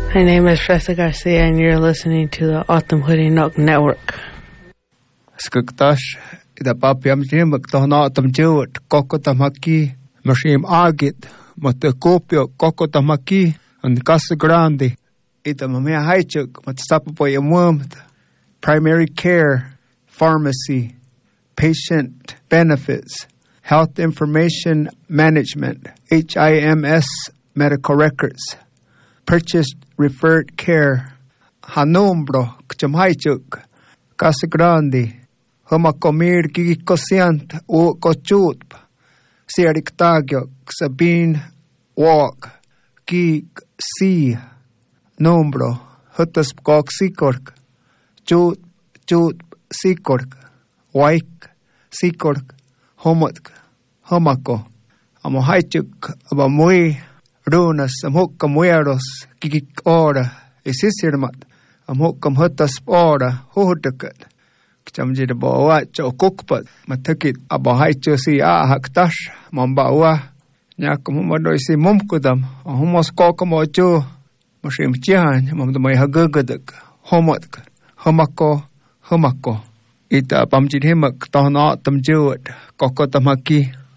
My name is Festa Garcia, and you're listening to the Autumn Hoodie Knock Network. Skuktash, ida papiam jim tohna tam jewt kokotamaki, mashim agit, matakopio kokotamaki, and Casa Grande. Ida mamea haichuk, matsapapoy amwumt, primary care, pharmacy, patient benefits, health information management, HIMS medical records, purchased referred care, Hanombro, Kchamhaichuk, Casa Grande, Homakomir Gigikosiant, O Kochutp, Siariktagyo, Sabine Walk, Gig Si, Nombro, Huttaspkok Sikork, Jut Sikork, Waik Sikork, Homotk, Homako, Amohaichuk, Abamui, Runas, Amhokam Weros, Gigik Ora, Isisirmat, Amhokam Huttasp Ora, Hudukat, Kchamjid Bawach, O Cookpat, Matakit, Abahaichu Si Ahaktash, Mambawa, Nyakamumado Mumkudam, Homos Kokamocho, Moshim Chian, Mamdamai Hagadak, Homotk, Homako, Ita Pamjid Himak, Tohna Tam Jewet, Kokotamaki.